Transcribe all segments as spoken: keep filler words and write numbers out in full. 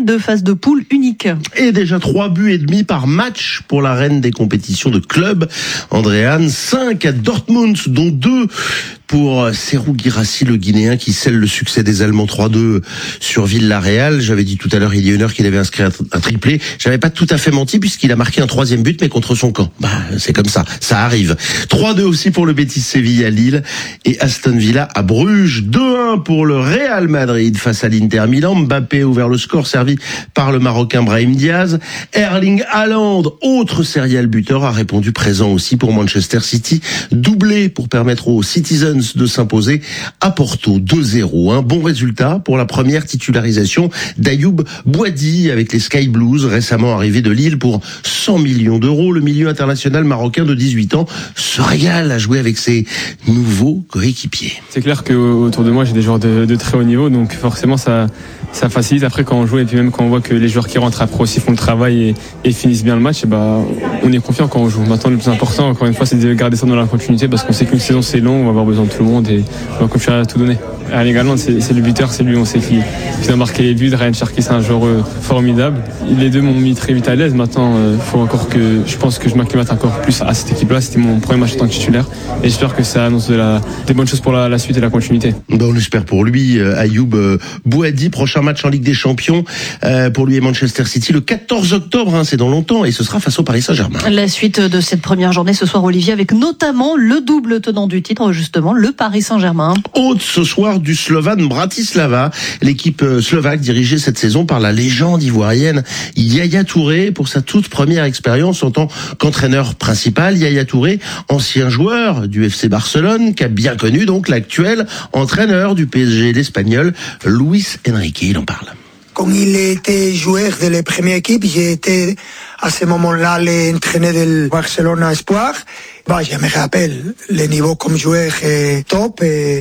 de phase de poule unique. Et déjà trois buts et demi par match pour la reine des compétitions de club, Andréane. cinq à Dortmund, dont deux pour Serhou Guirassy, le Guinéen, qui scelle le succès des Allemands trois deux sur Villarreal. J'avais dit tout à l'heure, il y a une heure, qu'il avait inscrit un triplé. J'avais pas tout à fait menti, puisqu'il a marqué un troisième but, mais contre son camp. Bah, c'est comme ça, ça arrive. trois deux aussi pour le Betis Séville à Lille et Aston Villa à Bruges. deux un pour le Real Madrid face à l'Inter Milan. Mbappé a ouvert le score, servi par le Marocain Brahim Diaz. Erling Haaland, autre serial buteur, a répondu présent aussi pour Manchester City. Doublé pour permettre aux Citizens de s'imposer à Porto deux zéro. Un bon résultat pour la première titularisation d'Ayoub Boadi avec les Sky Blues, récemment arrivé de Lille pour cent millions d'euros. Le milieu international marocain de dix-huit ans se régale à jouer avec ses nouveaux coéquipiers. C'est clair qu'autour de moi, j'ai des joueurs de, de très haut niveau, donc forcément ça, ça facilite après quand on joue, et puis même quand on voit que les joueurs qui rentrent après aussi font le travail et, et finissent bien le match, et bah, on est confiant quand on joue. Maintenant, le plus important, encore une fois, c'est de garder ça dans la continuité, parce qu'on sait qu'une saison c'est long, on va avoir besoin de tout le monde et on va continuer à tout donner. Erling Haaland, c'est, c'est le buteur, c'est lui, on sait qu'il, qu'il a marqué les buts. Ryan Cherki, c'est un joueur euh, formidable. Les deux m'ont mis très vite à l'aise. Maintenant, il euh, faut encore que, je pense que je m'acclimate encore plus à cette équipe-là. C'était mon premier match en tant que titulaire et j'espère que ça annonce de la, des bonnes choses pour la, la suite et la continuité. Ben, on l'espère pour lui. euh, Ayoub euh, Boadi, prochain match en Ligue des Champions euh, pour lui et Manchester City le quatorze octobre, hein, c'est dans longtemps, et ce sera face au Paris Saint-Germain. La suite de cette première journée ce soir, Olivier, avec notamment le double tenant du titre, justement, le Paris Saint-Germain. Hôte ce soir du Slovan Bratislava, l'équipe slovaque dirigée cette saison par la légende ivoirienne Yaya Touré pour sa toute première expérience en tant qu'entraîneur principal. Yaya Touré, ancien joueur du F C Barcelone, qui a bien connu donc l'actuel entraîneur du P S G, l'Espagnol Luis Enrique. Il en parle. Quand il était joueur de la première équipe, j'ai été à ce moment-là l'entraîneur du Barcelone Espoir. Bah, je me rappelle, le niveau comme joueur est top. Et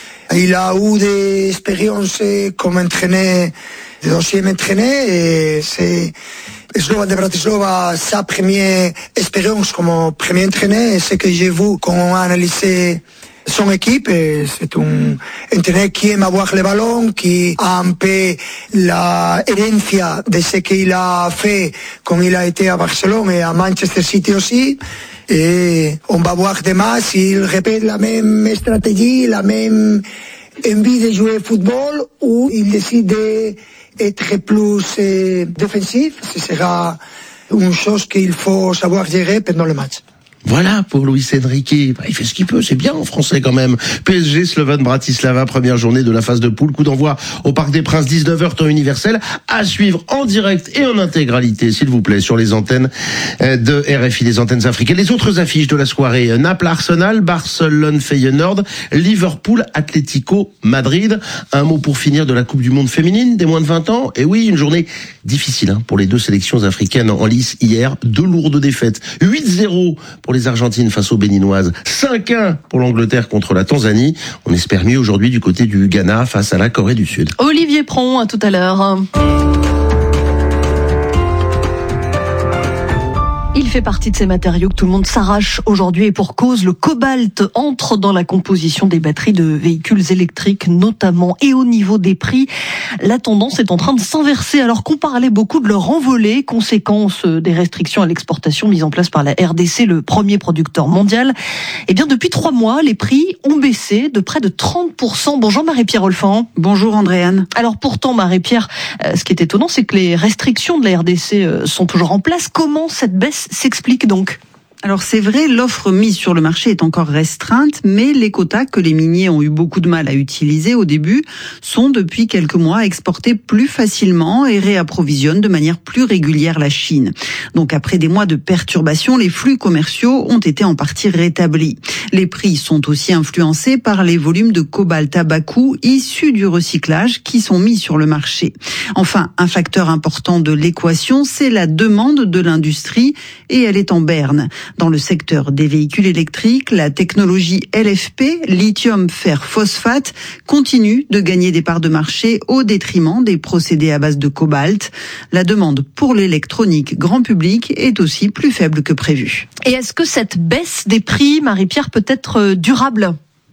il a eu des expériences comme entraîneur, deuxième entraîneur, et c'est Slovan de Bratislava, sa première expérience comme premier entraîneur, et ce que j'ai vu quand on a analysé son équipe, c'est un entraîneur qui aime avoir le ballon, qui a un peu la hérencia de ce qu'il a fait quand il a été à Barcelone et à Manchester City aussi. Et on va voir demain s'il répète la même stratégie, la même envie de jouer au football, ou il décide d'être plus euh, défensif. Ce sera une chose qu'il faut savoir gérer pendant le match. Voilà pour Luis Enrique. Bah, il fait ce qu'il peut, c'est bien en français quand même. P S G Slovan Bratislava, première journée de la phase de poule. Coup d'envoi au Parc des Princes, dix-neuf heures temps universel. À suivre en direct et en intégralité, s'il vous plaît, sur les antennes de R F I, les antennes africaines. Les autres affiches de la soirée: Naples Arsenal, Barcelone Feyenoord, Liverpool Atlético Madrid. Un mot pour finir de la Coupe du Monde féminine des moins de vingt ans. Et oui, une journée difficile hein, pour les deux sélections africaines en lice hier. Deux lourdes défaites. huit zéro pour les Argentines face aux Béninoises, cinq un pour l'Angleterre contre la Tanzanie. On espère mieux aujourd'hui du côté du Ghana face à la Corée du Sud. Olivier Pron, à tout à l'heure. Il fait partie de ces matériaux que tout le monde s'arrache aujourd'hui, et pour cause, le cobalt entre dans la composition des batteries de véhicules électriques notamment, et au niveau des prix, la tendance est en train de s'inverser alors qu'on parlait beaucoup de leur envolée, conséquence des restrictions à l'exportation mises en place par la R D C, le premier producteur mondial. Eh bien, depuis trois mois, les prix ont baissé de près de trente pour cent. Bonjour Marie-Pierre Olfan. Bonjour Andréane. Alors pourtant, Marie-Pierre, euh, ce qui est étonnant, c'est que les restrictions de la R D C euh, sont toujours en place. Comment cette baisse s'explique donc ? Alors c'est vrai, l'offre mise sur le marché est encore restreinte, mais les quotas que les miniers ont eu beaucoup de mal à utiliser au début sont depuis quelques mois exportés plus facilement et réapprovisionnent de manière plus régulière la Chine. Donc après des mois de perturbations, les flux commerciaux ont été en partie rétablis. Les prix sont aussi influencés par les volumes de cobalt à bas coût issus du recyclage qui sont mis sur le marché. Enfin, un facteur important de l'équation, c'est la demande de l'industrie, et elle est en berne. Dans le secteur des véhicules électriques, la technologie L F P, lithium fer phosphate, continue de gagner des parts de marché au détriment des procédés à base de cobalt. La demande pour l'électronique grand public est aussi plus faible que prévu. Et est-ce que cette baisse des prix, Marie-Pierre, peut être durable ?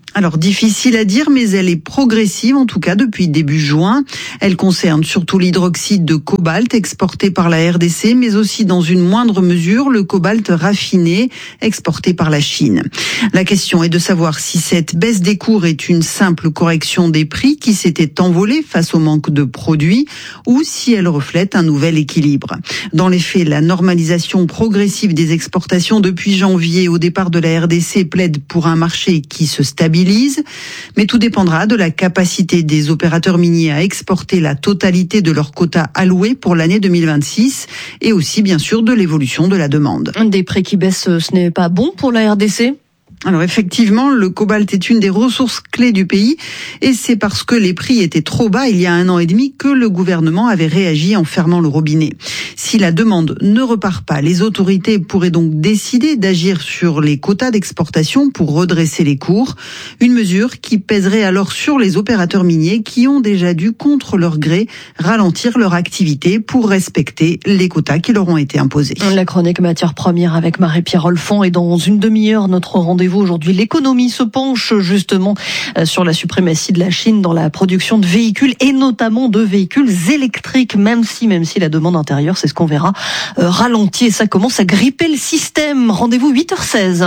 Alors difficile à dire, mais elle est progressive, en tout cas depuis début juin. Elle concerne surtout l'hydroxyde de cobalt exporté par la R D C, mais aussi dans une moindre mesure le cobalt raffiné exporté par la Chine. La question est de savoir si cette baisse des cours est une simple correction des prix qui s'étaient envolés face au manque de produits ou si elle reflète un nouvel équilibre. Dans les faits, la normalisation progressive des exportations depuis janvier au départ de la R D C plaide pour un marché qui se stabilise. Mais tout dépendra de la capacité des opérateurs miniers à exporter la totalité de leur quota alloué pour l'année deux mille vingt-six et aussi bien sûr de l'évolution de la demande. Des prix qui baissent, ce n'est pas bon pour la R D C ? Alors effectivement, le cobalt est une des ressources clés du pays et c'est parce que les prix étaient trop bas il y a un an et demi que le gouvernement avait réagi en fermant le robinet. Si la demande ne repart pas, les autorités pourraient donc décider d'agir sur les quotas d'exportation pour redresser les cours. Une mesure qui pèserait alors sur les opérateurs miniers qui ont déjà dû, contre leur gré, ralentir leur activité pour respecter les quotas qui leur ont été imposés. La chronique matières premières avec Marie-Pierre Olfan et dans une demi-heure, notre rendez-vous aujourd'hui. L'économie se penche justement sur la suprématie de la Chine dans la production de véhicules et notamment de véhicules électriques, même si, même si la demande intérieure, c'est ce qu'on verra, euh, ralentit et ça commence à gripper le système. Rendez-vous huit heures seize.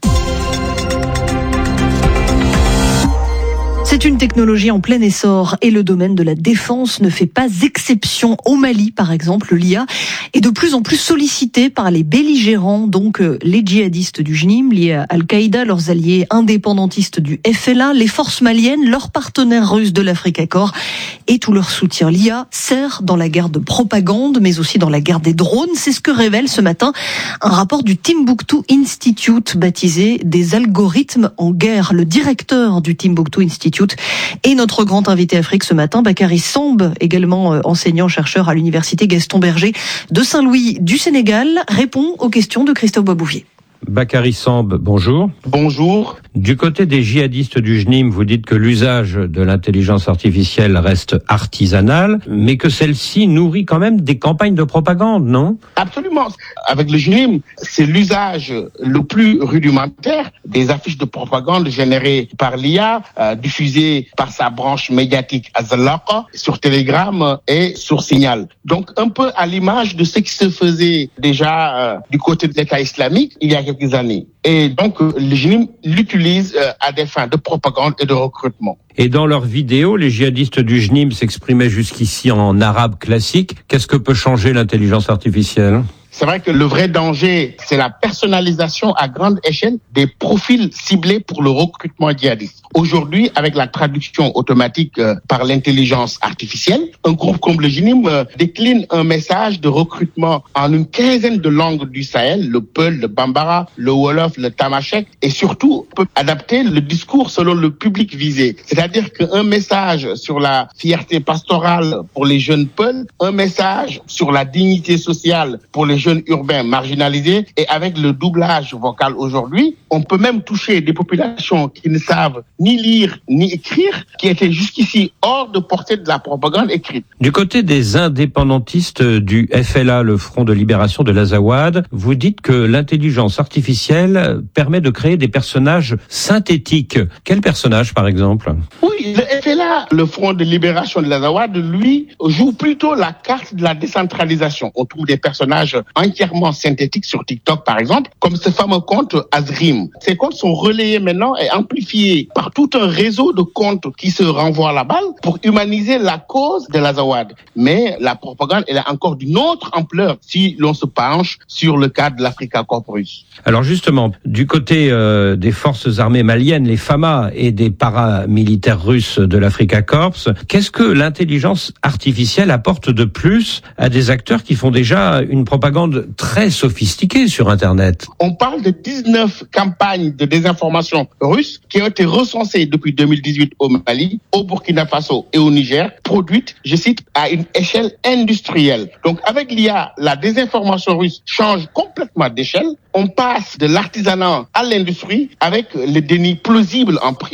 C'est une technologie en plein essor et le domaine de la défense ne fait pas exception. Au Mali, par exemple, l'I A est de plus en plus sollicitée par les belligérants, donc les djihadistes du J N I M liés à Al-Qaïda, leurs alliés indépendantistes du F L A, les forces maliennes, leurs partenaires russes de l'Afrique-Accord et tout leur soutien. L'I A sert dans la guerre de propagande, mais aussi dans la guerre des drones. C'est ce que révèle ce matin un rapport du Timbuktu Institute baptisé « Des algorithmes en guerre ». Le directeur du Timbuktu Institute et notre grand invité Afrique ce matin, Bakary Samb, également enseignant-chercheur à l'université Gaston Berger de Saint-Louis du Sénégal, répond aux questions de Christophe Boisbouvier. Bakary Samb, bonjour. Bonjour. Du côté des djihadistes du J N I M, vous dites que l'usage de l'intelligence artificielle reste artisanal, mais que celle-ci nourrit quand même des campagnes de propagande, non ? Absolument. Avec le J N I M, c'est l'usage le plus rudimentaire des affiches de propagande générées par l'I A, euh, diffusées par sa branche médiatique Azalaqa sur Telegram et sur Signal. Donc un peu à l'image de ce qui se faisait déjà euh, du côté de l'État islamique il y a quelques années. Et donc, le J N I M l'utilise à des fins de propagande et de recrutement. Et dans leurs vidéos, les djihadistes du J N I M s'exprimaient jusqu'ici en arabe classique. Qu'est-ce que peut changer l'intelligence artificielle ? C'est vrai que le vrai danger, c'est la personnalisation à grande échelle des profils ciblés pour le recrutement djihadiste. Aujourd'hui, avec la traduction automatique euh, par l'intelligence artificielle, un groupe comme le J N I M euh, décline un message de recrutement en une quinzaine de langues du Sahel, le Peul, le Bambara, le Wolof, le Tamashek, et surtout peut adapter le discours selon le public visé. C'est-à-dire qu'un message sur la fierté pastorale pour les jeunes Peul, un message sur la dignité sociale pour les jeunes urbains marginalisés, et avec le doublage vocal aujourd'hui, on peut même toucher des populations qui ne savent ni lire ni écrire, qui étaient jusqu'ici hors de portée de la propagande écrite. Du côté des indépendantistes du F L A, le Front de libération de l'Azawad, vous dites que l'intelligence artificielle permet de créer des personnages synthétiques. Quels personnages, par exemple ? Oui, le F L A, le Front de libération de l'Azawad, lui, joue plutôt la carte de la décentralisation. On trouve des personnages entièrement synthétiques sur TikTok, par exemple, comme ce fameux compte Azrim. Ces comptes sont relayés maintenant et amplifiés par tout un réseau de comptes qui se renvoient la balle pour humaniser la cause de l'Azawad. Mais la propagande, elle est encore d'une autre ampleur si l'on se penche sur le cas de l'Africa Corpus. Alors justement, du côté euh, des forces armées maliennes, les F A M A et des paramilitaires russes de l'Africa Corps, qu'est-ce que l'intelligence artificielle apporte de plus à des acteurs qui font déjà une propagande très sophistiquée sur Internet ? On parle de dix-neuf campagnes de désinformation russes qui ont été recensées depuis deux mille dix-huit au Mali, au Burkina Faso et au Niger, produites, je cite, à une échelle industrielle. Donc avec l'I A, la désinformation russe change complètement d'échelle. On passe de l'artisanat à l'industrie avec le déni plausible en prime.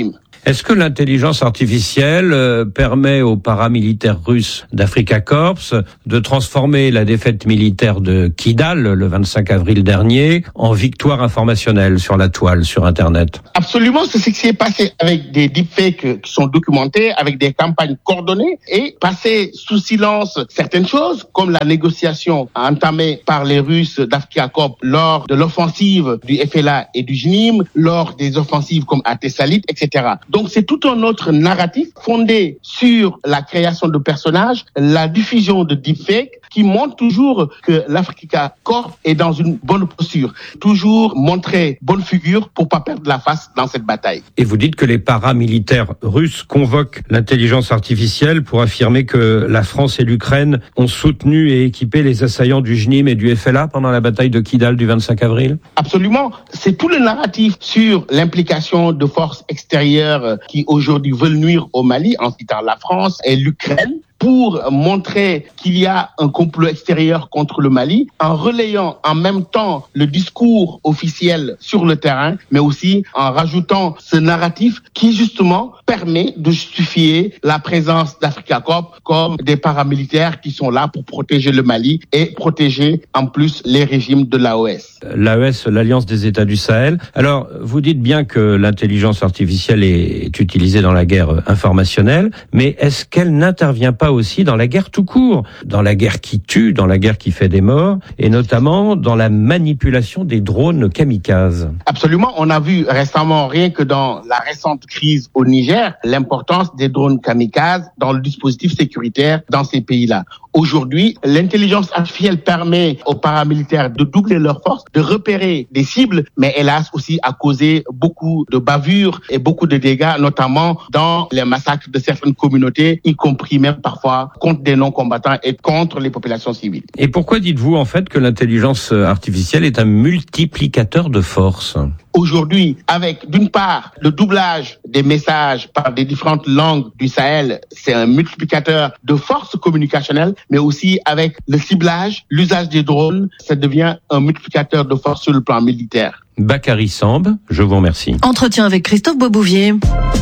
Est-ce que l'intelligence artificielle euh, permet aux paramilitaires russes d'Africa Corps de transformer la défaite militaire de Kidal le vingt-cinq avril dernier en victoire informationnelle sur la toile, sur Internet? Absolument, c'est ce qui s'est passé avec des deepfakes qui sont documentés, avec des campagnes coordonnées et passer sous silence certaines choses, comme la négociation entamée par les Russes d'Africa Corps lors de l'offensive du F L A et du J N I M, lors des offensives comme à Tessalit, et cetera. Donc c'est tout un autre narratif fondé sur la création de personnages, la diffusion de deepfakes, qui montre toujours que l'Africa Corps est dans une bonne posture. Toujours montrer bonne figure pour pas perdre la face dans cette bataille. Et vous dites que les paramilitaires russes convoquent l'intelligence artificielle pour affirmer que la France et l'Ukraine ont soutenu et équipé les assaillants du J N I M et du F L A pendant la bataille de Kidal du vingt-cinq avril? Absolument. C'est tout le narratif sur l'implication de forces extérieures qui aujourd'hui veulent nuire au Mali, en citant la France et l'Ukraine, pour montrer qu'il y a un complot extérieur contre le Mali, en relayant en même temps le discours officiel sur le terrain, mais aussi en rajoutant ce narratif qui justement permet de justifier la présence d'Africa Corps comme des paramilitaires qui sont là pour protéger le Mali et protéger en plus les régimes de l'A O S. L'A O S, l'Alliance des États du Sahel. Alors, vous dites bien que l'intelligence artificielle est utilisée dans la guerre informationnelle, mais est-ce qu'elle n'intervient pas aussi dans la guerre tout court, dans la guerre qui tue, dans la guerre qui fait des morts, et notamment dans la manipulation des drones kamikazes? Absolument. On a vu récemment, rien que dans la récente crise au Niger, l'importance des drones kamikazes dans le dispositif sécuritaire dans ces pays-là. Aujourd'hui, l'intelligence artificielle permet aux paramilitaires de doubler leurs forces, de repérer des cibles, mais hélas aussi a causé beaucoup de bavures et beaucoup de dégâts, notamment dans les massacres de certaines communautés, y compris même parfois contre des non-combattants et contre les populations civiles. Et pourquoi dites-vous en fait que l'intelligence artificielle est un multiplicateur de force? Aujourd'hui, avec d'une part le doublage des messages par des différentes langues du Sahel, c'est un multiplicateur de force communicationnelle, mais aussi avec le ciblage, l'usage des drones, ça devient un multiplicateur de force sur le plan militaire. Bakary Samb, je vous remercie. Entretien avec Christophe Boisbouvier.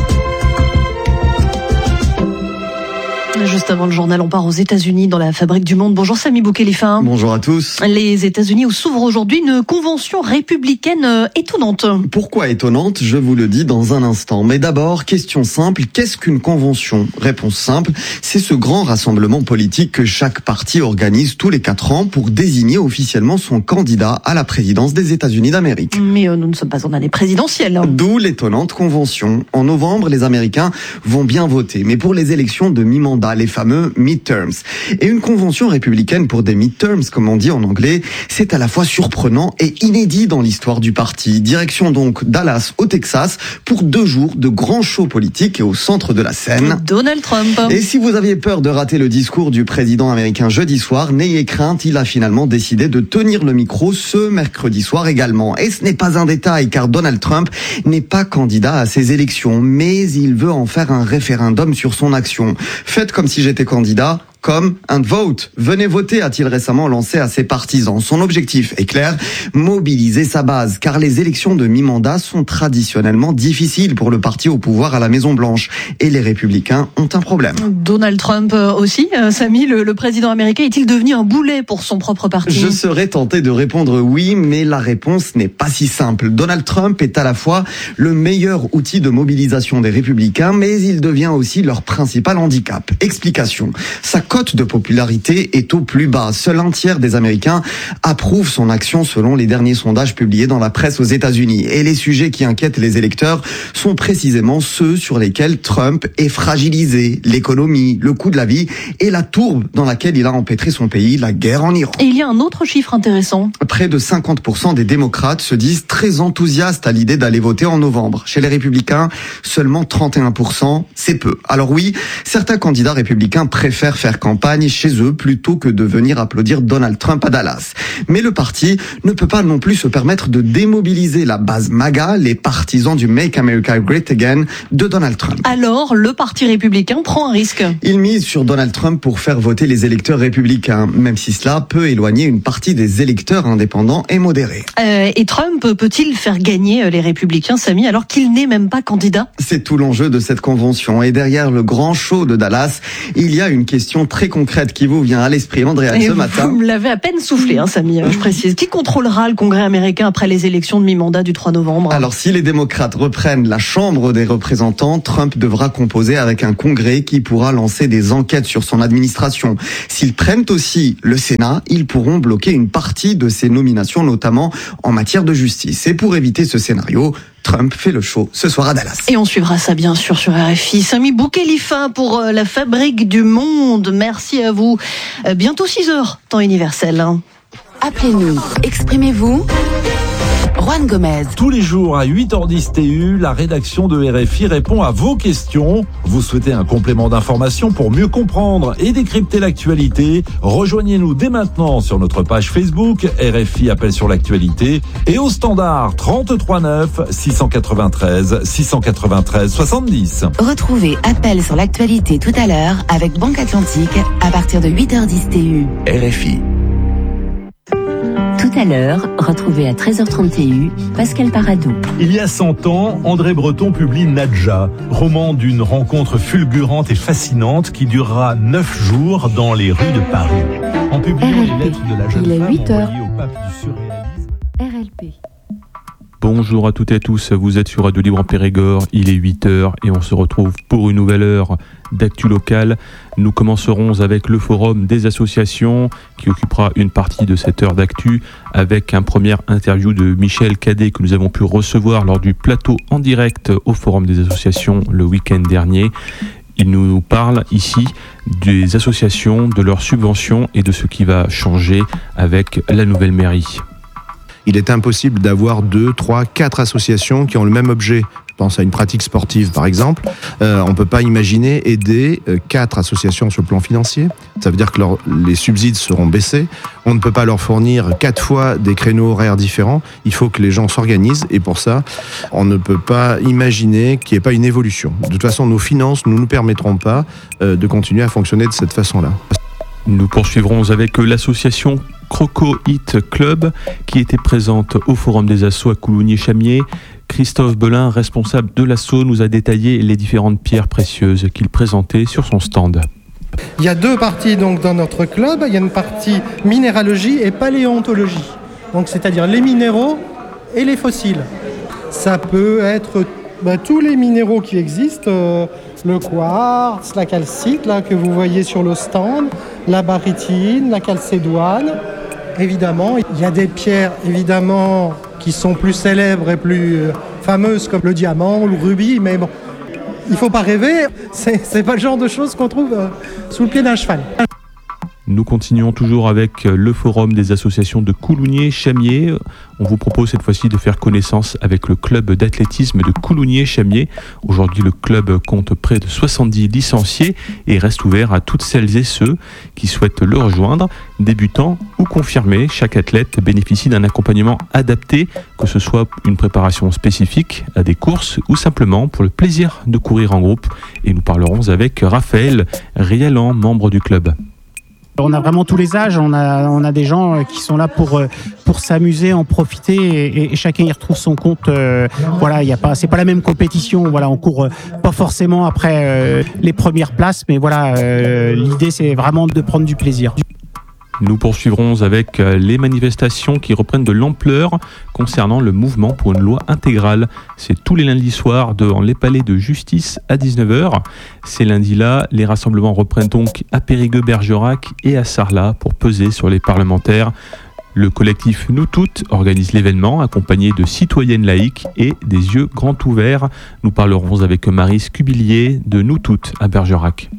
Juste avant le journal, on part aux États-Unis dans la fabrique du monde. Bonjour Sami Boukhelifa. Bonjour à tous. Les États-Unis où s'ouvre aujourd'hui une convention républicaine étonnante. Pourquoi étonnante? Je vous le dis dans un instant. Mais d'abord, question simple, qu'est-ce qu'une convention? Réponse simple, c'est ce grand rassemblement politique que chaque parti organise tous les quatre ans pour désigner officiellement son candidat à la présidence des États-Unis d'Amérique. Mais euh, nous ne sommes pas en année présidentielle. D'où l'étonnante convention. En novembre, les Américains vont bien voter, mais pour les élections de mi-mandat, les fameux midterms. Et une convention républicaine pour des midterms, comme on dit en anglais, c'est à la fois surprenant et inédit dans l'histoire du parti. Direction donc Dallas, au Texas, pour deux jours de grands shows politiques et au centre de la scène, Donald Trump. Et si vous aviez peur de rater le discours du président américain jeudi soir, n'ayez crainte, il a finalement décidé de tenir le micro ce mercredi soir également. Et ce n'est pas un détail, car Donald Trump n'est pas candidat à ces élections, mais il veut en faire un référendum sur son action. Faites comme si j'étais candidat. Come and vote. Venez voter, a-t-il récemment lancé à ses partisans. Son objectif est clair, mobiliser sa base, car les élections de mi-mandat sont traditionnellement difficiles pour le parti au pouvoir à la Maison-Blanche. Et les républicains ont un problème. Donald Trump aussi, euh, Samy, le, le président américain, est-il devenu un boulet pour son propre parti? Je serais tenté de répondre oui, mais la réponse n'est pas si simple. Donald Trump est à la fois le meilleur outil de mobilisation des républicains, mais il devient aussi leur principal handicap. Explication. Sa cote de popularité est au plus bas. Seul un tiers des Américains approuvent son action selon les derniers sondages publiés dans la presse aux États-Unis. Et les sujets qui inquiètent les électeurs sont précisément ceux sur lesquels Trump est fragilisé. L'économie, le coût de la vie et la tourbe dans laquelle il a empêtré son pays, la guerre en Iran. Et il y a un autre chiffre intéressant. Près de cinquante pour cent des démocrates se disent très enthousiastes à l'idée d'aller voter en novembre. Chez les républicains, seulement trente et un pour cent, c'est peu. Alors oui, certains candidats républicains préfèrent faire faire campagne chez eux plutôt que de venir applaudir Donald Trump à Dallas. Mais le parti ne peut pas non plus se permettre de démobiliser la base MAGA, les partisans du Make America Great Again de Donald Trump. Alors, le parti républicain prend un risque. Il mise sur Donald Trump pour faire voter les électeurs républicains, même si cela peut éloigner une partie des électeurs indépendants et modérés. Euh, et Trump peut-il faire gagner les républicains, Samy, alors qu'il n'est même pas candidat ? C'est tout l'enjeu de cette convention. Et derrière le grand show de Dallas, il y a une question très concrète qui vous vient à l'esprit, Andréane, ce vous matin. Vous me l'avez à peine soufflé, hein, Samy, je précise. Qui contrôlera le Congrès américain après les élections de mi-mandat du trois novembre ? Alors, si les démocrates reprennent la Chambre des représentants, Trump devra composer avec un Congrès qui pourra lancer des enquêtes sur son administration. S'ils prennent aussi le Sénat, ils pourront bloquer une partie de ses nominations, notamment en matière de justice. Et pour éviter ce scénario, Trump fait le show ce soir à Dallas. Et on suivra ça bien sûr sur R F I. Samy Boukhelifa pour la Fabrique du Monde. Merci à vous. Bientôt six heures, temps universel. Appelez-nous, exprimez-vous. Juan Gomez. Tous les jours à huit heures dix T U, la rédaction de R F I répond à vos questions. Vous souhaitez un complément d'information pour mieux comprendre et décrypter l'actualité? Rejoignez-nous dès maintenant sur notre page Facebook R F I Appel sur l'actualité et au standard trente-trois neuf six cent quatre-vingt-treize six cent quatre-vingt-treize soixante-dix. Retrouvez Appel sur l'actualité tout à l'heure avec Banque Atlantique à partir de huit heures dix T U. R F I. Tout à l'heure, retrouvez à treize heures trente T U, Pascal Paradou. Il y a cent ans, André Breton publie Nadja, roman d'une rencontre fulgurante et fascinante qui durera neuf jours dans les rues de Paris. En publiant les lettres de la jeune Il est femme huit heures. envoyées au pape du surréalisme. R L P. Bonjour à toutes et à tous, vous êtes sur Radio Libre en Périgord, il est huit heures et on se retrouve pour une nouvelle heure d'actu locale. Nous commencerons avec le forum des associations qui occupera une partie de cette heure d'actu avec un premier interview de Michel Cadet que nous avons pu recevoir lors du plateau en direct au forum des associations le week-end dernier. Il nous parle ici des associations, de leurs subventions et de ce qui va changer avec la nouvelle mairie. Il est impossible d'avoir deux, trois, quatre associations qui ont le même objet. Je pense à une pratique sportive, par exemple. Euh, on ne peut pas imaginer aider euh, quatre associations sur le plan financier. Ça veut dire que leur, les subsides seront baissés. On ne peut pas leur fournir quatre fois des créneaux horaires différents. Il faut que les gens s'organisent. Et pour ça, on ne peut pas imaginer qu'il n'y ait pas une évolution. De toute façon, nos finances ne nous permettront pas euh, de continuer à fonctionner de cette façon-là. Nous poursuivrons avec l'association Croco Hit Club qui était présente au Forum des Assos à Coulommiers-Chamiers. Christophe Belin, responsable de l'asso, nous a détaillé les différentes pierres précieuses qu'il présentait sur son stand. Il y a deux parties donc dans notre club. Il y a une partie minéralogie et paléontologie. Donc c'est-à-dire les minéraux et les fossiles. Ça peut être bah, tous les minéraux qui existent, euh, le quartz, la calcite là, que vous voyez sur le stand, la barytine, la calcédoine. Évidemment, il y a des pierres évidemment qui sont plus célèbres et plus euh, fameuses comme le diamant ou le rubis, mais bon, il ne faut pas rêver, c'est, c'est pas le genre de choses qu'on trouve euh, sous le pied d'un cheval. Nous continuons toujours avec le forum des associations de Coulommiers-Chamiers. On vous propose cette fois-ci de faire connaissance avec le club d'athlétisme de Coulommiers-Chamiers. Aujourd'hui, le club compte près de soixante-dix licenciés et reste ouvert à toutes celles et ceux qui souhaitent le rejoindre. Débutants ou confirmés, chaque athlète bénéficie d'un accompagnement adapté, que ce soit une préparation spécifique à des courses ou simplement pour le plaisir de courir en groupe. Et nous parlerons avec Raphaël Rialan, membre du club. On a vraiment tous les âges, on a, on a des gens qui sont là pour, pour s'amuser, en profiter et, et chacun y retrouve son compte. Euh, voilà, y a pas, c'est pas la même compétition, voilà, on court pas forcément après euh, les premières places, mais voilà, euh, l'idée c'est vraiment de prendre du plaisir. Nous poursuivrons avec les manifestations qui reprennent de l'ampleur concernant le mouvement pour une loi intégrale. C'est tous les lundis soirs devant les palais de justice à dix-neuf heures. Ces lundis-là, les rassemblements reprennent donc à Périgueux-Bergerac et à Sarlat pour peser sur les parlementaires. Le collectif Nous Toutes organise l'événement accompagné de citoyennes laïques et des yeux grands ouverts. Nous parlerons avec Marie Scubillier de Nous Toutes à Bergerac.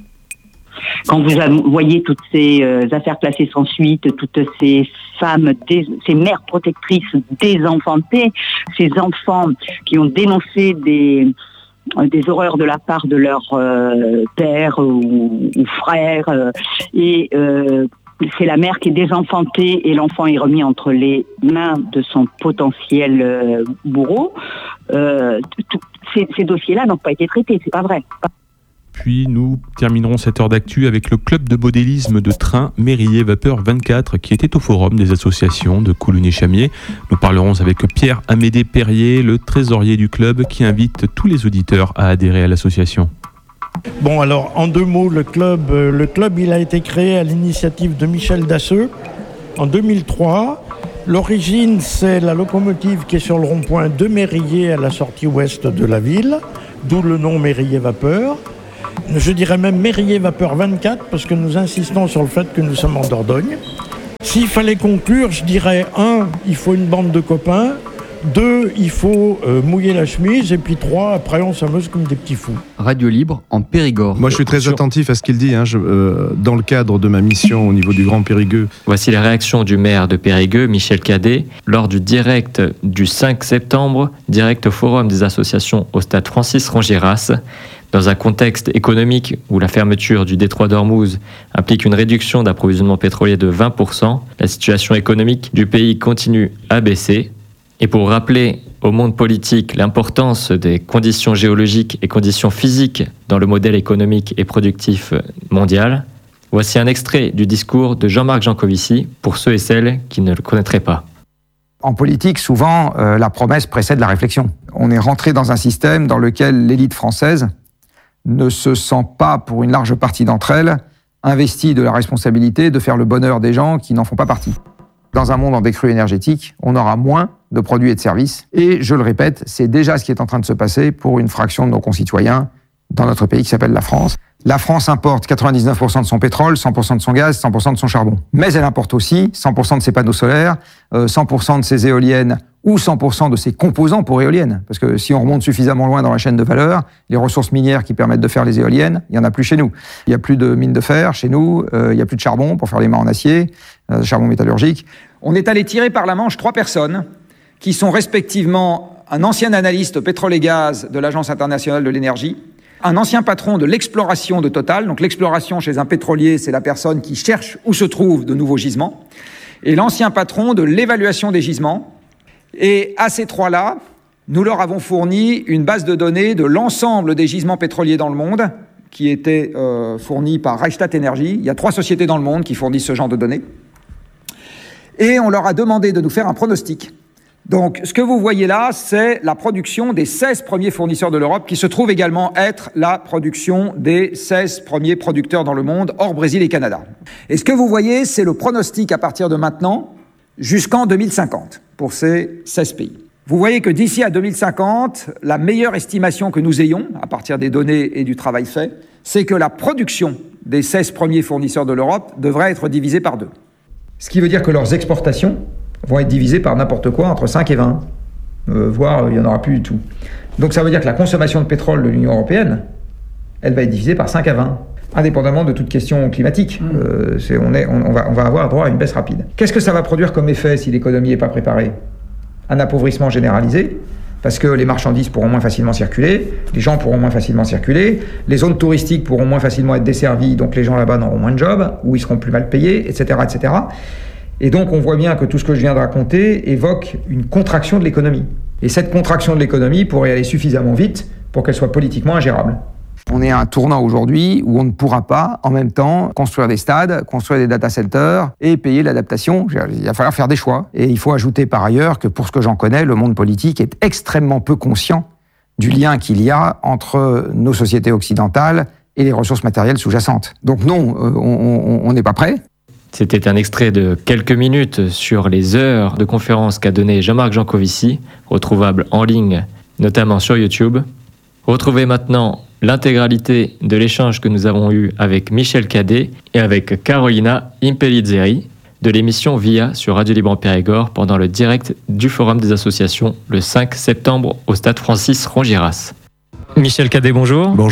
Quand vous voyez toutes ces euh, affaires classées sans suite, toutes ces femmes, des, ces mères protectrices désenfantées, ces enfants qui ont dénoncé des, des horreurs de la part de leur euh, père ou, ou frère. Euh, et euh, c'est la mère qui est désenfantée et l'enfant est remis entre les mains de son potentiel euh, bourreau. Euh, tout, ces, ces dossiers-là n'ont pas été traités, c'est pas vrai. Puis nous terminerons cette heure d'actu avec le club de modélisme de train Mérier Vapeur vingt-quatre qui était au forum des associations de Coulugné-Chamiers. Nous parlerons avec Pierre-Amédée Perrier, le trésorier du club, qui invite tous les auditeurs à adhérer à l'association. Bon, alors en deux mots, le club, euh, le club il a été créé à l'initiative de Michel Dasseux en deux mille trois. L'origine, c'est la locomotive qui est sur le rond-point de Mérier à la sortie ouest de la ville, d'où le nom Mérier Vapeur. Je dirais même Mérier Vapeur vingt-quatre parce que nous insistons sur le fait que nous sommes en Dordogne. S'il fallait conclure, je dirais un, il faut une bande de copains. Deux, il faut euh, mouiller la chemise. Et puis trois, après on s'amuse comme des petits fous. Radio Libre en Périgord. Moi je suis très attentif à ce qu'il dit, hein, je, euh, dans le cadre de ma mission au niveau du Grand Périgueux. Voici les réactions du maire de Périgueux, Michel Cadet, lors du direct du cinq septembre, direct au forum des associations au stade Francis Rongiras. Dans un contexte économique où la fermeture du détroit d'Ormuz implique une réduction d'approvisionnement pétrolier de vingt pour cent, la situation économique du pays continue à baisser. Et pour rappeler au monde politique l'importance des conditions géologiques et conditions physiques dans le modèle économique et productif mondial, voici un extrait du discours de Jean-Marc Jancovici pour ceux et celles qui ne le connaîtraient pas. En politique, souvent, euh, la promesse précède la réflexion. On est rentré dans un système dans lequel l'élite française ne se sent pas, pour une large partie d'entre elles, investie de la responsabilité de faire le bonheur des gens qui n'en font pas partie. Dans un monde en décrue énergétique, on aura moins de produits et de services. Et je le répète, c'est déjà ce qui est en train de se passer pour une fraction de nos concitoyens dans notre pays qui s'appelle la France. La France importe quatre-vingt-dix-neuf pour cent de son pétrole, cent pour cent de son gaz, cent pour cent de son charbon. Mais elle importe aussi cent pour cent de ses panneaux solaires, cent pour cent de ses éoliennes ou cent pour cent de ses composants pour éoliennes. Parce que si on remonte suffisamment loin dans la chaîne de valeur, les ressources minières qui permettent de faire les éoliennes, il n'y en a plus chez nous. Il n'y a plus de mines de fer chez nous, euh, il n'y a plus de charbon pour faire les mâts en acier, euh, charbon métallurgique. On est allé tirer par la manche trois personnes qui sont respectivement un ancien analyste au pétrole et gaz de l'Agence internationale de l'énergie, un ancien patron de l'exploration de Total. Donc l'exploration chez un pétrolier, c'est la personne qui cherche où se trouvent de nouveaux gisements, et l'ancien patron de l'évaluation des gisements. Et à ces trois-là, nous leur avons fourni une base de données de l'ensemble des gisements pétroliers dans le monde, qui était euh, fournie par Reichstadt Energy. Il y a trois sociétés dans le monde qui fournissent ce genre de données. Et on leur a demandé de nous faire un pronostic. Donc, ce que vous voyez là, c'est la production des seize premiers fournisseurs de l'Europe, qui se trouve également être la production des seize premiers producteurs dans le monde, hors Brésil et Canada. Et ce que vous voyez, c'est le pronostic à partir de maintenant, jusqu'en deux mille cinquante, pour ces seize pays. Vous voyez que d'ici à deux mille cinquante, la meilleure estimation que nous ayons, à partir des données et du travail fait, c'est que la production des seize premiers fournisseurs de l'Europe devrait être divisée par deux. Ce qui veut dire que leurs exportations vont être divisées par n'importe quoi, entre cinq et vingt, euh, voire il n'y en aura plus du tout. Donc ça veut dire que la consommation de pétrole de l'Union européenne, elle va être divisée par cinq à vingt, indépendamment de toute question climatique. Mmh. Euh, c'est, on, est, on, on, va, on va avoir droit à une baisse rapide. Qu'est-ce que ça va produire comme effet si l'économie n'est pas préparée ? Un appauvrissement généralisé, parce que les marchandises pourront moins facilement circuler, les gens pourront moins facilement circuler, les zones touristiques pourront moins facilement être desservies, donc les gens là-bas n'auront moins de jobs, ou ils seront plus mal payés, et cetera, et cetera. Et donc on voit bien que tout ce que je viens de raconter évoque une contraction de l'économie. Et cette contraction de l'économie pourrait aller suffisamment vite pour qu'elle soit politiquement ingérable. On est à un tournant aujourd'hui où on ne pourra pas, en même temps, construire des stades, construire des data centers et payer l'adaptation. Il va falloir faire des choix. Et il faut ajouter par ailleurs que, pour ce que j'en connais, le monde politique est extrêmement peu conscient du lien qu'il y a entre nos sociétés occidentales et les ressources matérielles sous-jacentes. Donc non, on n'est pas prêt. C'était un extrait de quelques minutes sur les heures de conférence qu'a donné Jean-Marc Jancovici, retrouvable en ligne, notamment sur YouTube. Retrouvez maintenant l'intégralité de l'échange que nous avons eu avec Michel Cadet et avec Carolina Impellizzeri de l'émission Via sur Radio Libre en Périgord pendant le direct du Forum des associations le cinq septembre au stade Francis Rongiras. Michel Cadet, bonjour. Bonjour.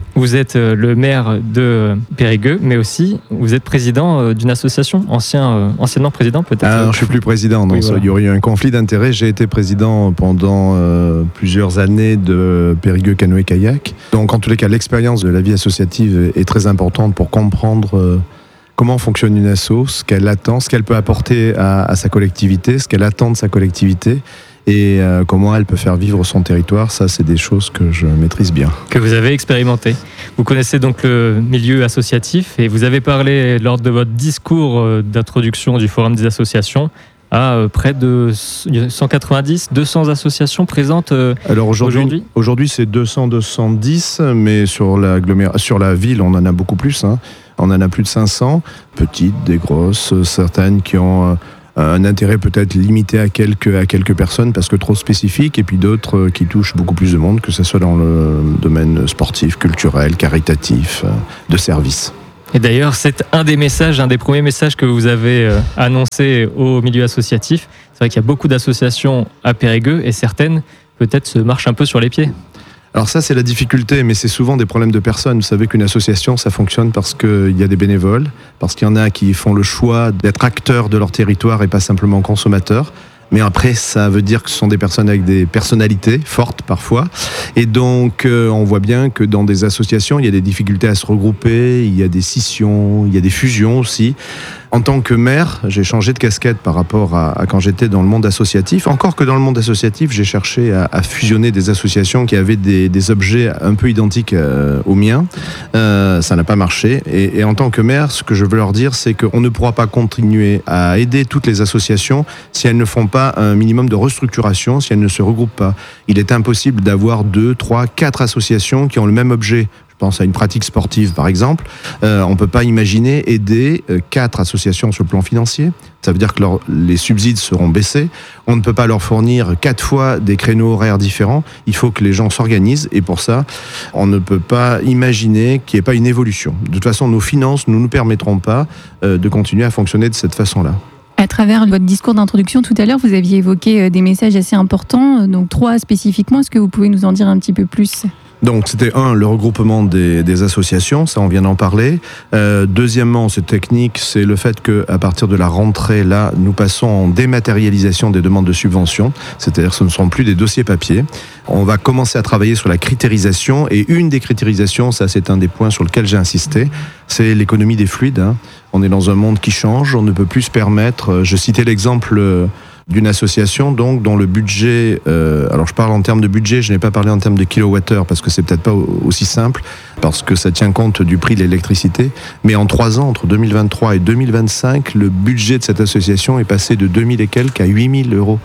Vous êtes le maire de Périgueux, mais aussi vous êtes président d'une association, ancien, anciennement président peut-être. Alors, je suis plus président, non, oui, voilà. Il y aurait eu un conflit d'intérêts. J'ai été président pendant euh, plusieurs années de Périgueux Canoë-Kayak. Donc, en tous les cas, l'expérience de la vie associative est très importante pour comprendre euh, comment fonctionne une asso, ce qu'elle attend, ce qu'elle peut apporter à, à sa collectivité, ce qu'elle attend de sa collectivité. Et euh, comment elle peut faire vivre son territoire, ça c'est des choses que je maîtrise bien. Que vous avez expérimenté. Vous connaissez donc le milieu associatif et vous avez parlé lors de votre discours d'introduction du Forum des associations à près de cent quatre-vingt-dix, deux cents associations présentes Alors aujourd'hui. aujourd'hui Aujourd'hui c'est deux cents, deux cent dix, mais sur la, sur la ville on en a beaucoup plus. Hein. On en a plus de cinq cents, petites, des grosses, certaines qui ont un intérêt peut-être limité à quelques, à quelques personnes parce que trop spécifique, et puis d'autres qui touchent beaucoup plus de monde, que ce soit dans le domaine sportif, culturel, caritatif, de service. Et d'ailleurs, c'est un des messages, un des premiers messages que vous avez annoncé au milieu associatif. C'est vrai qu'il y a beaucoup d'associations à Périgueux et certaines peut-être se marchent un peu sur les pieds. Alors ça, c'est la difficulté, mais c'est souvent des problèmes de personnes. Vous savez qu'une association, ça fonctionne parce qu'il y a des bénévoles, parce qu'il y en a qui font le choix d'être acteurs de leur territoire et pas simplement consommateurs. Mais après, ça veut dire que ce sont des personnes avec des personnalités fortes parfois. Et donc, euh, on voit bien que dans des associations, il y a des difficultés à se regrouper, il y a des scissions, il y a des fusions aussi. En tant que maire, j'ai changé de casquette par rapport à, à quand j'étais dans le monde associatif. Encore que dans le monde associatif, j'ai cherché à, à fusionner des associations qui avaient des, des objets un peu identiques euh, aux miens. Euh, ça n'a pas marché. Et, et en tant que maire, ce que je veux leur dire, c'est qu'on ne pourra pas continuer à aider toutes les associations si elles ne font pas un minimum de restructuration, si elles ne se regroupent pas. Il est impossible d'avoir deux, trois, quatre associations qui ont le même objet. Je pense à une pratique sportive par exemple, euh, on ne peut pas imaginer aider euh, quatre associations sur le plan financier. Ça veut dire que leur, les subsides seront baissés. On ne peut pas leur fournir quatre fois des créneaux horaires différents. Il faut que les gens s'organisent et pour ça, on ne peut pas imaginer qu'il n'y ait pas une évolution. De toute façon, nos finances ne nous permettront pas euh, de continuer à fonctionner de cette façon-là. À travers votre discours d'introduction tout à l'heure, vous aviez évoqué des messages assez importants, donc trois spécifiquement. Est-ce que vous pouvez nous en dire un petit peu plus ? Donc c'était un, le regroupement des, des associations, ça on vient d'en parler. Euh, deuxièmement, c'est technique, c'est le fait qu'à partir de la rentrée, là, nous passons en dématérialisation des demandes de subventions, c'est-à-dire que ce ne sont plus des dossiers papier. On va commencer à travailler sur la critérisation, et une des critérisations, ça c'est un des points sur lequel j'ai insisté, c'est l'économie des fluides. Hein. On est dans un monde qui change, on ne peut plus se permettre, je citais l'exemple d'une association donc dont le budget, euh, alors je parle en termes de budget, je n'ai pas parlé en termes de kilowattheure parce que c'est peut-être pas aussi simple, parce que ça tient compte du prix de l'électricité, mais en trois ans, entre deux mille vingt-trois et deux mille vingt-cinq, le budget de cette association est passé de deux mille et quelques à huit mille euros.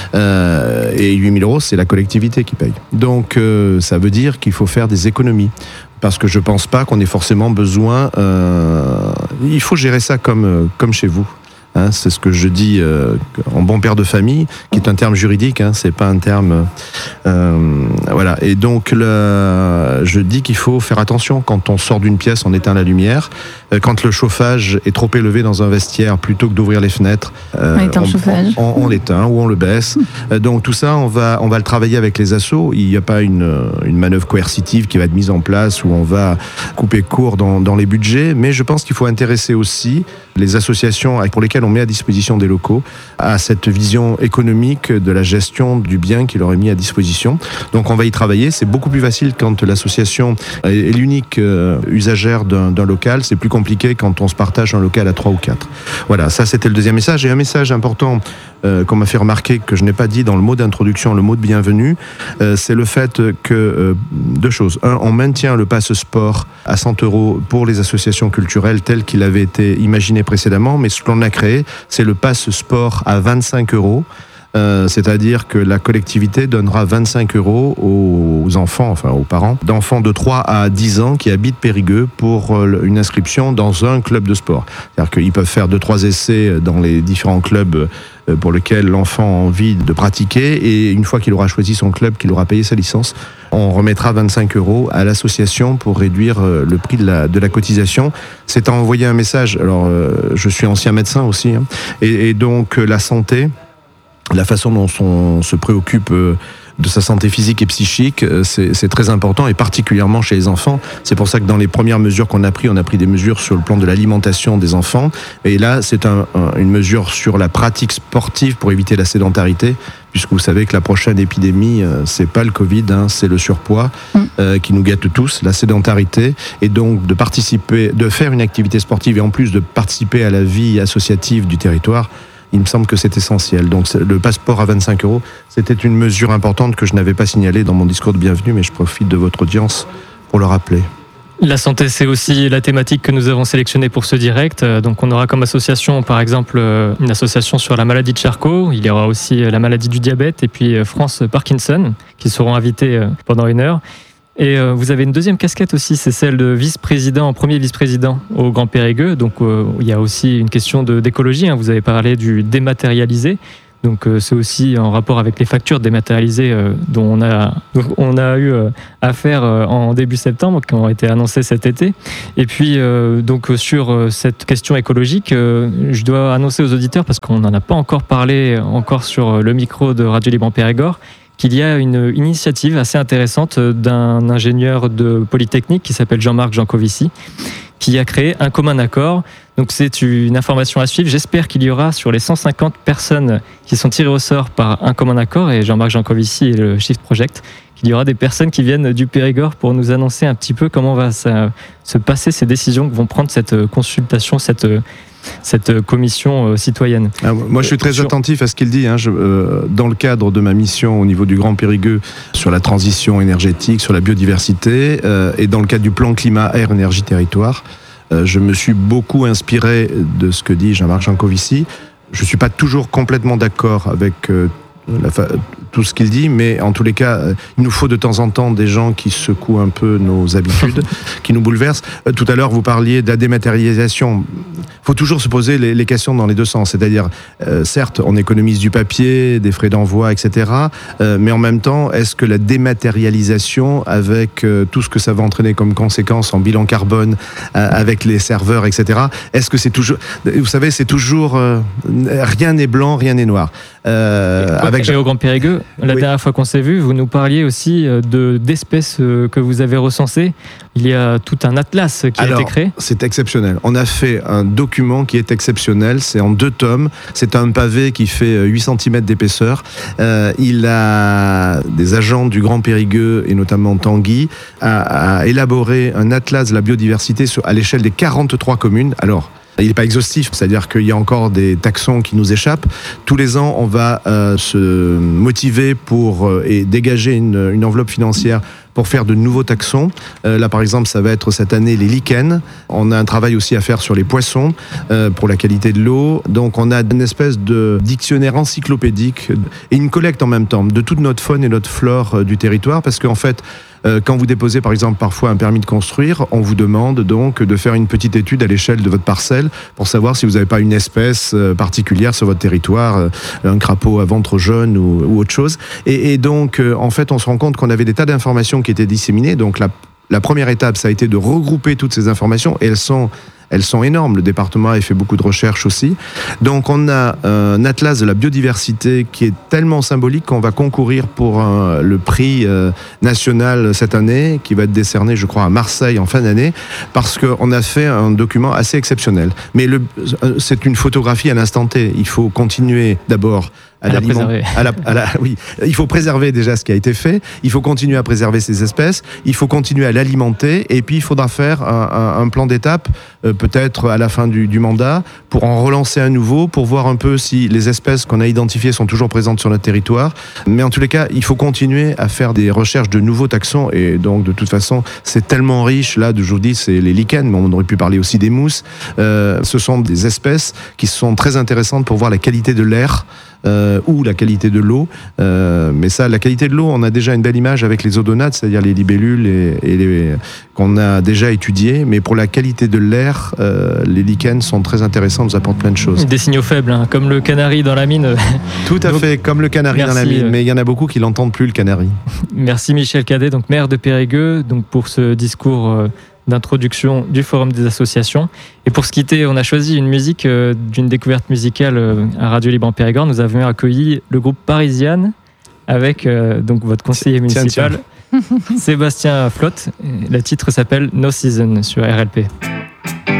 Euh, et huit mille euros, c'est la collectivité qui paye. Donc euh, ça veut dire qu'il faut faire des économies. Parce que je ne pense pas qu'on ait forcément besoin... Euh, il faut gérer ça comme, comme chez vous. Hein, c'est ce que je dis euh, en bon père de famille, qui est un terme juridique, hein, c'est pas un terme... Euh, voilà. Et donc, le, je dis qu'il faut faire attention quand on sort d'une pièce, on éteint la lumière. Euh, quand le chauffage est trop élevé dans un vestiaire, plutôt que d'ouvrir les fenêtres, euh, on, éteint on, on, on l'éteint ou on le baisse. Euh, donc tout ça, on va, on va le travailler avec les assos. Il n'y a pas une, une manœuvre coercitive qui va être mise en place où on va couper court dans, dans les budgets, mais je pense qu'il faut intéresser aussi les associations pour lesquelles on met à disposition des locaux à cette vision économique de la gestion du bien qui leur est mis à disposition. Donc on va y travailler. C'est beaucoup plus facile quand l'association est l'unique usagère d'un, d'un local. C'est plus compliqué quand on se partage un local à trois ou quatre. Voilà, ça c'était le deuxième message. Et un message important euh, qu'on m'a fait remarquer, que je n'ai pas dit dans le mot d'introduction, le mot de bienvenue, euh, c'est le fait que, euh, deux choses. Un, on maintient le pass sport à cent euros pour les associations culturelles tel qu'il avait été imaginé précédemment, mais ce qu'on a créé, c'est le pass sport à vingt-cinq euros. Euh, c'est-à-dire que la collectivité donnera vingt-cinq euros aux enfants, enfin aux parents, d'enfants de trois à dix ans qui habitent Périgueux pour une inscription dans un club de sport. C'est-à-dire qu'ils peuvent faire deux, trois essais dans les différents clubs pour lesquels l'enfant a envie de pratiquer, et une fois qu'il aura choisi son club, qu'il aura payé sa licence, on remettra vingt-cinq euros à l'association pour réduire le prix de la, de la cotisation. C'est à envoyer un message. Alors, je suis ancien médecin aussi, hein, et, et donc la santé, la façon dont on se préoccupe de sa santé physique et psychique, c'est, c'est très important, et particulièrement chez les enfants. C'est pour ça que dans les premières mesures qu'on a prises, on a pris des mesures sur le plan de l'alimentation des enfants. Et là, c'est un, un, une mesure sur la pratique sportive pour éviter la sédentarité, puisque vous savez que la prochaine épidémie, euh, c'est pas le Covid, hein, c'est le surpoids euh, qui nous guette tous, la sédentarité. Et donc, de participer, de faire une activité sportive et en plus de participer à la vie associative du territoire, il me semble que c'est essentiel. Donc le passeport à vingt-cinq euros, c'était une mesure importante que je n'avais pas signalée dans mon discours de bienvenue, mais je profite de votre audience pour le rappeler. La santé, c'est aussi la thématique que nous avons sélectionnée pour ce direct. Donc on aura comme association, par exemple, une association sur la maladie de Charcot. Il y aura aussi la maladie du diabète et puis France Parkinson qui seront invités pendant une heure. Et euh, vous avez une deuxième casquette aussi, c'est celle de vice-président, premier vice-président au Grand Périgueux. Donc euh, il y a aussi une question de, d'écologie, hein. Vous avez parlé du dématérialisé. Donc euh, c'est aussi en rapport avec les factures dématérialisées euh, dont on a, dont on a eu euh, affaire euh, en début septembre, qui ont été annoncées cet été. Et puis euh, donc sur euh, cette question écologique, euh, je dois annoncer aux auditeurs, parce qu'on n'en a pas encore parlé encore sur le micro de Radio Libre en Périgord, qu'il y a une initiative assez intéressante d'un ingénieur de Polytechnique qui s'appelle Jean-Marc Jancovici, qui a créé un commun accord. Donc c'est une information à suivre. J'espère qu'il y aura sur les cent cinquante personnes qui sont tirées au sort par un commun accord, et Jean-Marc Jancovici est le Shift Project, qu'il y aura des personnes qui viennent du Périgord pour nous annoncer un petit peu comment va ça, se passer ces décisions que vont prendre cette consultation, cette cette commission euh, citoyenne. Ah, moi, je suis très sur... attentif à ce qu'il dit. Hein. Je, euh, dans le cadre de ma mission au niveau du Grand Périgueux sur la transition énergétique, sur la biodiversité, euh, et dans le cadre du plan climat, air, énergie, territoire, euh, je me suis beaucoup inspiré de ce que dit Jean-Marc Jancovici. Je ne suis pas toujours complètement d'accord avec euh, la fa... tout ce qu'il dit, mais en tous les cas, euh, il nous faut de temps en temps des gens qui secouent un peu nos habitudes, qui nous bouleversent. Euh, tout à l'heure, vous parliez de la dématérialisation. Il faut toujours se poser les, les questions dans les deux sens. C'est-à-dire, euh, certes, on économise du papier, des frais d'envoi, et cetera. Euh, mais en même temps, est-ce que la dématérialisation, avec euh, tout ce que ça va entraîner comme conséquence en bilan carbone, euh, avec les serveurs, et cetera, est-ce que c'est toujours... Vous savez, c'est toujours... Euh, rien n'est blanc, rien n'est noir. Euh, et, avec... et au Grand Périgueux, la oui. dernière fois qu'on s'est vu, vous nous parliez aussi de, d'espèces que vous avez recensées. Il y a tout un atlas qui Alors, a été créé. C'est exceptionnel. On a fait un document qui est exceptionnel. C'est en deux tomes. C'est un pavé qui fait huit centimètres d'épaisseur. Euh, il a des agents du Grand Périgueux et notamment Tanguy a, a élaboré un atlas de la biodiversité sur, à l'échelle des quarante-trois communes. Alors, il n'est pas exhaustif, c'est-à-dire qu'il y a encore des taxons qui nous échappent. Tous les ans, on va euh, se motiver pour euh, et dégager une, une enveloppe financière pour faire de nouveaux taxons. Euh, là, par exemple, ça va être cette année les lichens. On a un travail aussi à faire sur les poissons, euh, pour la qualité de l'eau. Donc, on a une espèce de dictionnaire encyclopédique et une collecte en même temps de toute notre faune et notre flore euh, du territoire, parce qu'en fait, Euh, quand vous déposez par exemple parfois un permis de construire, on vous demande donc de faire une petite étude à l'échelle de votre parcelle pour savoir si vous n'avez pas une espèce euh, particulière sur votre territoire, euh, un crapaud à ventre jaune ou, ou autre chose. Et, et donc euh, en fait on se rend compte qu'on avait des tas d'informations qui étaient disséminées. Donc la, la première étape, ça a été de regrouper toutes ces informations, et elles sont Elles sont énormes. Le département a fait beaucoup de recherches aussi. Donc, on a un atlas de la biodiversité qui est tellement symbolique qu'on va concourir pour un, le prix euh, national cette année, qui va être décerné, je crois, à Marseille en fin d'année, parce qu'on a fait un document assez exceptionnel. Mais le, c'est une photographie à l'instant T. Il faut continuer d'abord à, à la préserver. À la, à la, oui, il faut préserver déjà ce qui a été fait. Il faut continuer à préserver ces espèces. Il faut continuer à l'alimenter. Et puis, il faudra faire un, un, un plan d'étape, euh, peut-être à la fin du, du mandat, pour en relancer un nouveau, pour voir un peu si les espèces qu'on a identifiées sont toujours présentes sur notre territoire. Mais en tous les cas, il faut continuer à faire des recherches de nouveaux taxons. Et donc, de toute façon, c'est tellement riche. Là, je vous dis, c'est les lichens, mais on aurait pu parler aussi des mousses. Euh, ce sont des espèces qui sont très intéressantes pour voir la qualité de l'air. Euh, ou la qualité de l'eau. Euh, mais ça, la qualité de l'eau, on a déjà une belle image avec les odonates, c'est-à-dire les libellules et, et les, qu'on a déjà étudiées. Mais pour la qualité de l'air, euh, les lichens sont très intéressants, nous apportent plein de choses. Des signaux faibles, hein, comme le canari dans la mine. Tout à donc, fait, comme le canari merci, dans la mine. Mais il y en a beaucoup qui l'entendent plus, le canari. Merci Michel Cadet, donc maire de Périgueux, donc pour ce discours euh, d'introduction du Forum des associations. Et pour se quitter, on a choisi une musique euh, d'une découverte musicale euh, à Radio Libre en Périgord. Nous avions accueilli le groupe Parisian avec euh, donc votre conseiller Tiens, municipal, Sébastien Flotte. Le titre s'appelle No Season sur R L P.